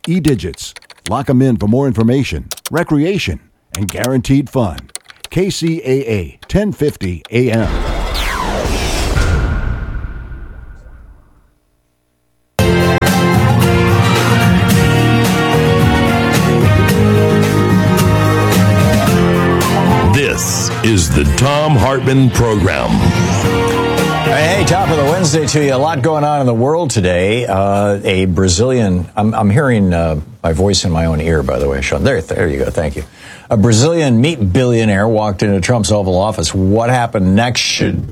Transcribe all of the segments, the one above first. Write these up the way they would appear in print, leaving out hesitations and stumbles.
E-Digits. Lock 'em in for more information, recreation, and guaranteed fun. KCAA 1050 AM. This is the Thom Hartmann Program. Hey, top of the Wednesday to you. A lot going on in the world today. A Brazilian, I'm hearing my voice in my own ear, by the way, Sean. There you go. Thank you. A Brazilian meat billionaire walked into Trump's Oval Office. What happened next should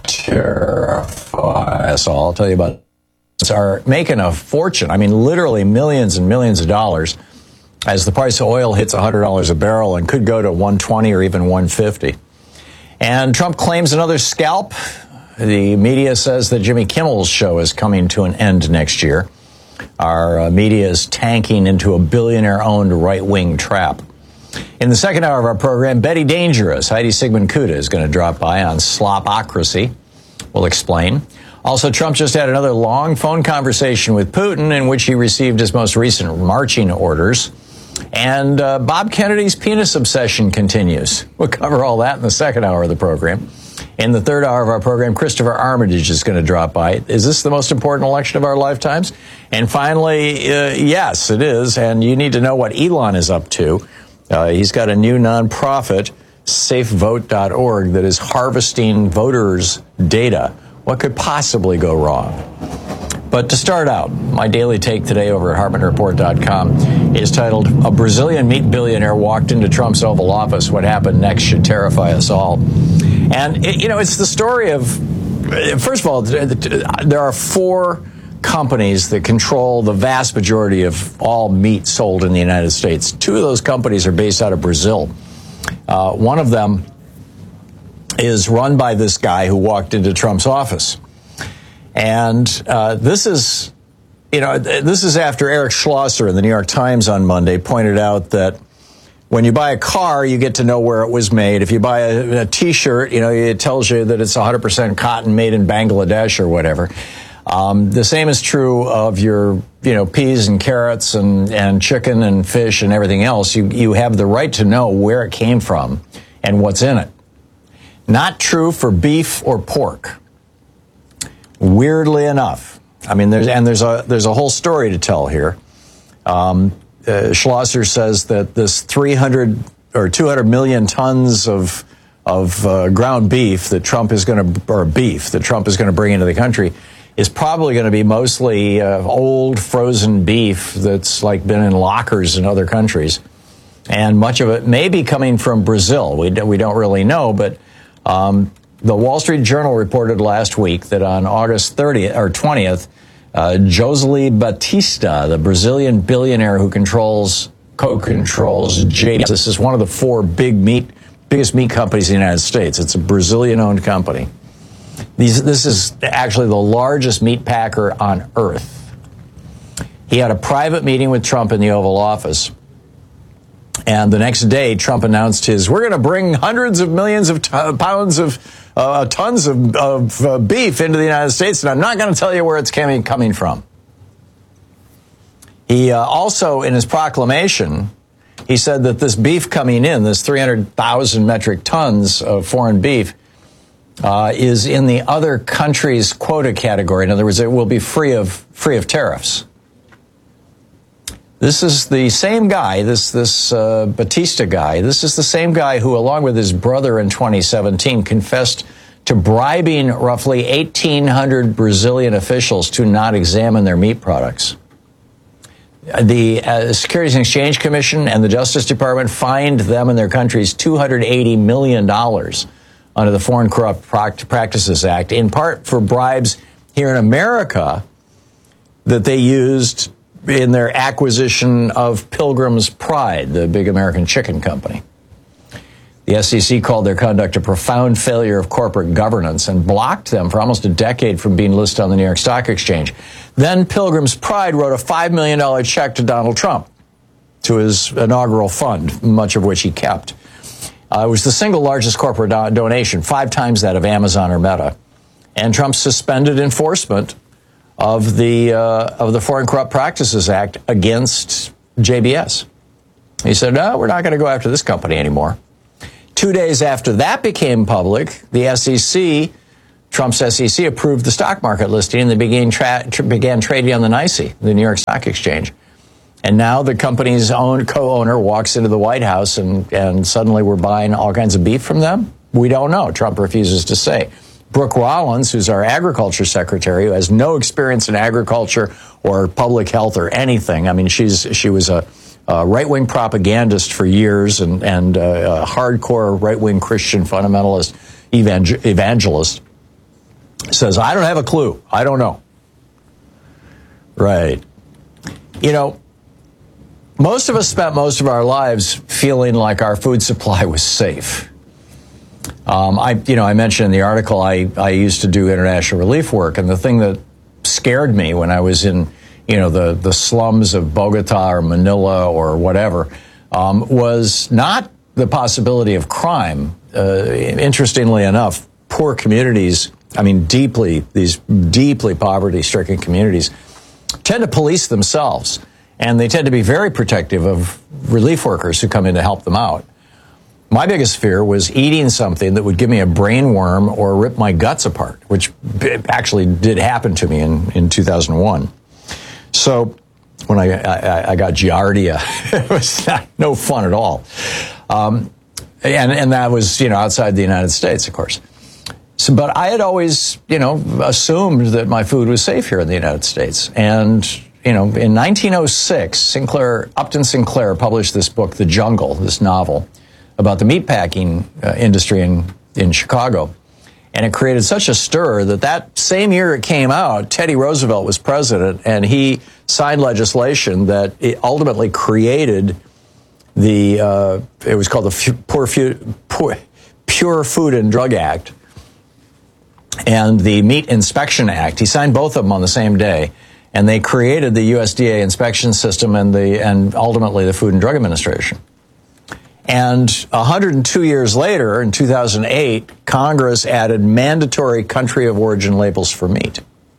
terrify us all. I'll tell you about it. Are making a fortune. I mean, literally millions and millions of dollars as the price of oil hits $100 a barrel and could go to 120 or even 150. And Trump claims another scalp. The media says that Jimmy Kimmel's show is coming to an end next year. Our media is tanking into a billionaire-owned right-wing trap. In the second hour of our program, Betty Dangerous, Heidi Sigmund-Kuda, is going to drop by on Slopocracy. We'll explain. Also, Trump just had another long phone conversation with Putin in which he received his most recent marching orders. And Bob Kennedy's penis obsession continues. We'll cover all that in the second hour of the program. In the third hour of our program, Christopher Armitage is going to drop by. Is this the most important election of our lifetimes? And finally, yes, it is. And you need to know what Elon is up to. He's got a new nonprofit, safevote.org, that is harvesting voters' data. What could possibly go wrong? But to start out, my daily take today over at HartmannReport.com is titled, A Brazilian Meat Billionaire Walked into Trump's Oval Office. What happened next should terrify us all. And, it's the story of, first of all, there are 4 companies that control the vast majority of all meat sold in the United States. 2 of those companies are based out of Brazil. One of them is run by this guy who walked into Trump's office. And this is after Eric Schlosser in the New York Times on Monday pointed out that when you buy a car, you get to know where it was made. If you buy a T-shirt, it tells you that it's 100% cotton made in Bangladesh or whatever. The same is true of your, peas and carrots and chicken and fish and everything else. You have the right to know where it came from and what's in it. Not true for beef or pork. Weirdly enough, there's a whole story to tell here. Schlosser says that this 300 or 200 million tons of ground beef that Trump is going to bring into the country is probably going to be mostly old frozen beef that's been in lockers in other countries, and much of it may be coming from Brazil. We don't really know, but the Wall Street Journal reported last week that on August 30th or 20th. Josely Batista, the Brazilian billionaire who co-controls JBS. This is one of the 4 biggest meat companies in the United States. It's a Brazilian-owned company. This is actually the largest meat packer on earth. He had a private meeting with Trump in the Oval Office. And the next day, Trump announced we're going to bring hundreds of millions of tons of beef into the United States, and I'm not going to tell you where it's coming from. He also, in his proclamation, he said that this beef coming in, this 300,000 metric tons of foreign beef, is in the other countries' quota category. In other words, it will be free of tariffs. This is the same guy, this Batista guy. This is the same guy who, along with his brother in 2017, confessed to bribing roughly 1,800 Brazilian officials to not examine their meat products. The Securities and Exchange Commission and the Justice Department fined them and their countries $280 million under the Foreign Corrupt Practices Act, in part for bribes here in America that they used in their acquisition of Pilgrim's Pride, the big American chicken company. The SEC called their conduct a profound failure of corporate governance and blocked them for almost a decade from being listed on the New York Stock Exchange. Then Pilgrim's Pride wrote a $5 million check to Donald Trump to his inaugural fund, much of which he kept. It was the single largest corporate donation, 5 times that of Amazon or Meta. And Trump suspended enforcement of the Foreign Corrupt Practices Act against JBS. He said, no, we're not going to go after this company anymore. 2 days after that became public, the SEC, Trump's SEC, approved the stock market listing, and they began trading on the NYSE, the New York Stock Exchange. And now the company's own co-owner walks into the White House and suddenly we're buying all kinds of beef from them? We don't know. Trump refuses to say. Brooke Rollins, who's our agriculture secretary, who has no experience in agriculture or public health or anything. I mean, she was a right-wing propagandist for years and a hardcore right-wing Christian fundamentalist evangelist, says, I don't have a clue. I don't know. Right. You know, most of us spent most of our lives feeling like our food supply was safe. I mentioned in the article I used to do international relief work, and the thing that scared me when I was in, the slums of Bogota or Manila or whatever, was not the possibility of crime. Interestingly enough, poor communities, these deeply poverty-stricken communities, tend to police themselves, and they tend to be very protective of relief workers who come in to help them out. My biggest fear was eating something that would give me a brain worm or rip my guts apart, which actually did happen to me in 2001. So when I got Giardia, it was no fun at all. And that was, outside the United States, of course. So, but I had always, assumed that my food was safe here in the United States. And, in 1906, Upton Sinclair published this book, The Jungle, this novel, about the meatpacking industry in Chicago. And it created such a stir that same year it came out, Teddy Roosevelt was president, and he signed legislation that it ultimately created it was called the Pure Food and Drug Act and the Meat Inspection Act. He signed both of them on the same day, and they created the USDA inspection system and ultimately the Food and Drug Administration. And 102 years later, in 2008, Congress added mandatory country of origin labels for meat.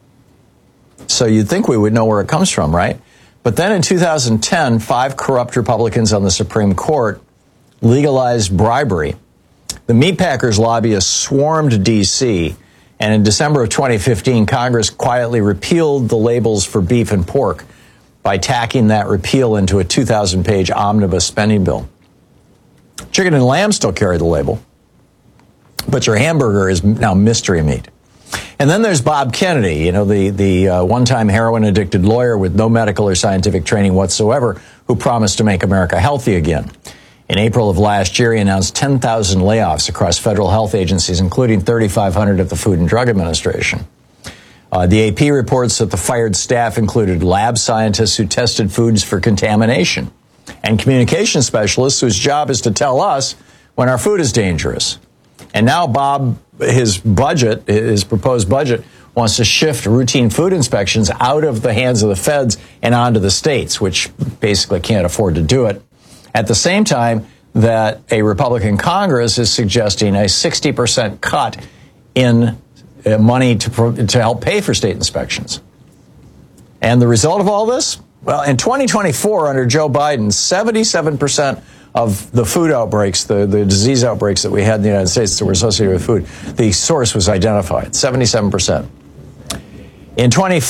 So you'd think we would know where it comes from, right? But then in 2010, 5 corrupt Republicans on the Supreme Court legalized bribery. The meatpackers' lobbyists swarmed D.C., and in December of 2015, Congress quietly repealed the labels for beef and pork by tacking that repeal into a 2,000-page omnibus spending bill. Chicken and lamb still carry the label, but your hamburger is now mystery meat. And then there's Bob Kennedy, the one-time heroin-addicted lawyer with no medical or scientific training whatsoever who promised to make America healthy again. In April of last year, he announced 10,000 layoffs across federal health agencies, including 3,500 at the Food and Drug Administration. The AP reports that the fired staff included lab scientists who tested foods for contamination and communication specialists whose job is to tell us when our food is dangerous. And now Bob, his proposed budget, wants to shift routine food inspections out of the hands of the feds and onto the states, which basically can't afford to do it. At the same time that a Republican Congress is suggesting a 60% cut in money to help pay for state inspections. And the result of all this? Well, in 2024, under Joe Biden, 77% of the food outbreaks, the disease outbreaks that we had in the United States that were associated with food, the source was identified, 77%. In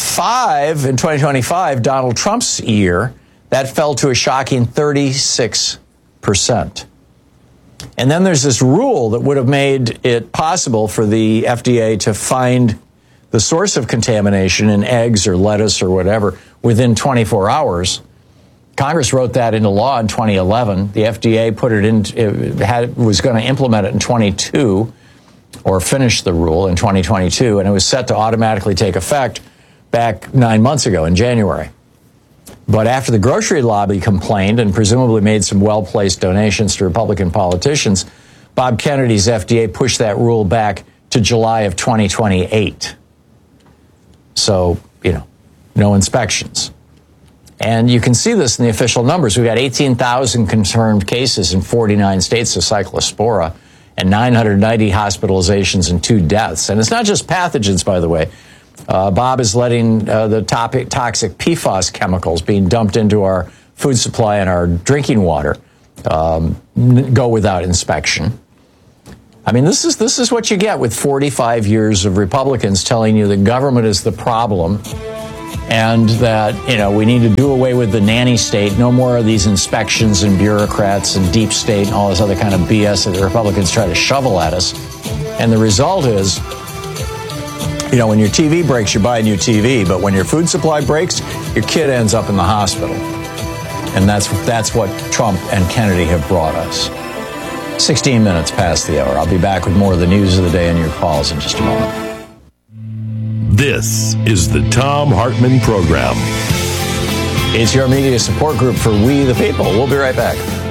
2025, Donald Trump's year, that fell to a shocking 36%. And then there's this rule that would have made it possible for the FDA to find the source of contamination in eggs or lettuce or whatever within 24 hours. Congress wrote that into law in 2011. The FDA put it in, was going to implement it in 22 or finish the rule in 2022, and it was set to automatically take effect back 9 months ago in January. But after the grocery lobby complained and presumably made some well-placed donations to Republican politicians, Bob Kennedy's FDA pushed that rule back to July of 2028. So, no inspections. And you can see this in the official numbers. We've got 18,000 confirmed cases in 49 states of Cyclospora and 990 hospitalizations and 2 deaths. And it's not just pathogens, by the way. Bob is letting the toxic PFAS chemicals being dumped into our food supply and our drinking water go without inspection. I mean, this is what you get with 45 years of Republicans telling you that government is the problem and that, we need to do away with the nanny state, no more of these inspections and bureaucrats and deep state and all this other kind of BS that the Republicans try to shovel at us. And the result is, when your TV breaks, you buy a new TV, but when your food supply breaks, your kid ends up in the hospital. And that's what Trump and Kennedy have brought us. 16 minutes past the hour. I'll be back with more of the news of the day and your calls in just a moment. This is the Thom Hartmann Program. It's your media support group for We the People. We'll be right back.